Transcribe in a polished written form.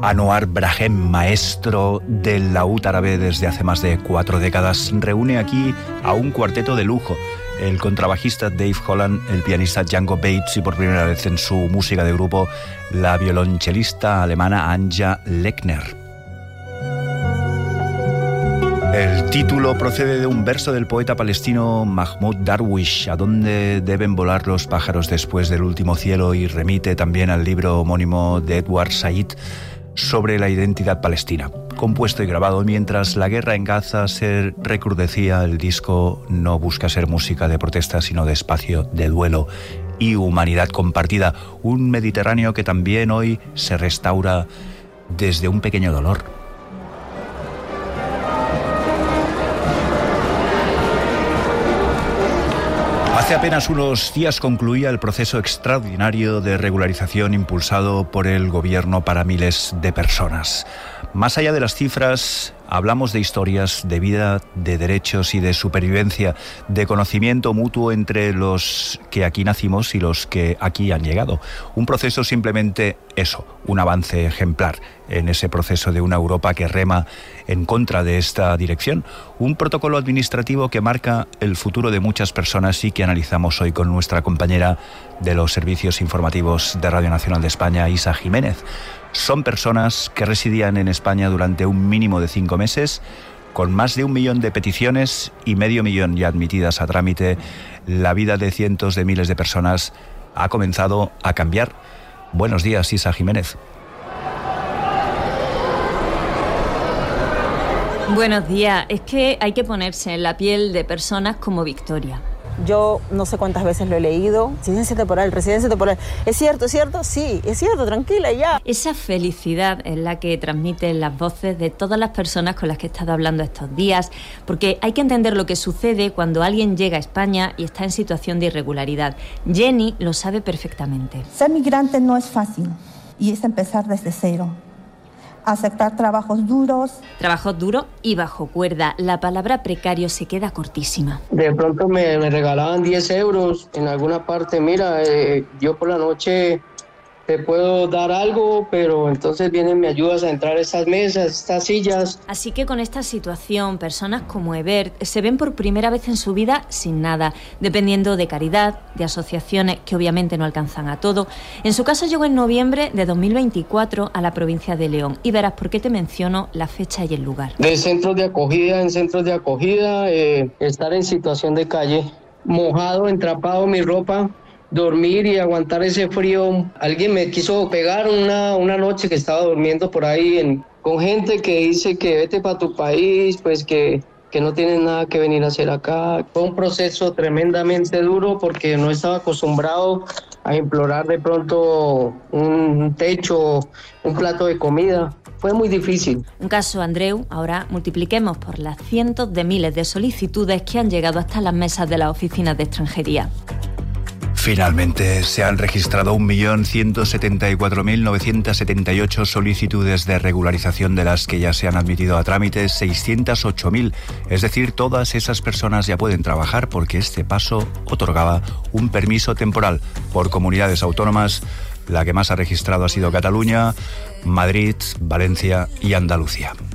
Anouar Brahim, maestro del laúd árabe desde hace más de 4 décadas, reúne aquí a un cuarteto de lujo. El contrabajista Dave Holland, el pianista Django Bates y por primera vez en su música de grupo, la violonchelista alemana Anja Lechner. El título procede de un verso del poeta palestino Mahmoud Darwish, ¿A dónde deben volar los pájaros después del último cielo?, y remite también al libro homónimo de Edward Said sobre la identidad palestina. Compuesto y grabado mientras la guerra en Gaza se recrudecía, el disco no busca ser música de protesta, sino de espacio, de duelo y humanidad compartida. Un Mediterráneo que también hoy se restaura desde un pequeño dolor. Hace apenas unos días concluía el proceso extraordinario de regularización impulsado por el gobierno para miles de personas. Más allá de las cifras, hablamos de historias, de vida, de derechos y de supervivencia, de conocimiento mutuo entre los que aquí nacimos y los que aquí han llegado. Un proceso simplemente eso, un avance ejemplar en ese proceso de una Europa que rema en contra de esta dirección. Un protocolo administrativo que marca el futuro de muchas personas y que analizamos hoy con nuestra compañera de los servicios informativos de Radio Nacional de España, Isa Jiménez. Son personas que residían en España durante un mínimo de 5 meses, con más de 1 millón de peticiones y medio millón ya admitidas a trámite. La vida de cientos de miles de personas ha comenzado a cambiar. Buenos días, Isa Jiménez. Buenos días. Es que hay que ponerse en la piel de personas como Victoria. Yo no sé cuántas veces lo he leído. Residencia temporal. ¿Es cierto? Sí, es cierto, tranquila, ya. Esa felicidad es la que transmiten las voces de todas las personas con las que he estado hablando estos días, porque hay que entender lo que sucede cuando alguien llega a España y está en situación de irregularidad. Jenny lo sabe perfectamente. Ser migrante no es fácil y es empezar desde cero. Aceptar trabajos duros. Trabajos duros y bajo cuerda. La palabra precario se queda cortísima. De pronto me regalaban 10 euros en alguna parte. Mira, yo por la noche te puedo dar algo, pero entonces vienen, me ayudas a entrar a estas mesas, estas sillas. Así que con esta situación, personas como Ebert se ven por primera vez en su vida sin nada, dependiendo de caridad, de asociaciones que obviamente no alcanzan a todo. En su caso llegó en noviembre de 2024 a la provincia de León. Y verás por qué te menciono la fecha y el lugar. De centros de acogida en centros de acogida, estar en situación de calle, mojado, entrapado mi ropa, dormir y aguantar ese frío. Alguien me quiso pegar una noche que estaba durmiendo por ahí con gente que dice que vete para tu país, pues que no tienen nada que venir a hacer acá. Fue un proceso tremendamente duro porque no estaba acostumbrado a implorar de pronto un techo, un plato de comida. Fue muy difícil. Un caso, Andreu. Ahora multipliquemos por las cientos de miles de solicitudes que han llegado hasta las mesas de las oficinas de extranjería. Finalmente se han registrado 1.174.978 solicitudes de regularización, de las que ya se han admitido a trámite 608.000. Es decir, todas esas personas ya pueden trabajar porque este paso otorgaba un permiso temporal. Por comunidades autónomas, la que más ha registrado ha sido Cataluña, Madrid, Valencia y Andalucía.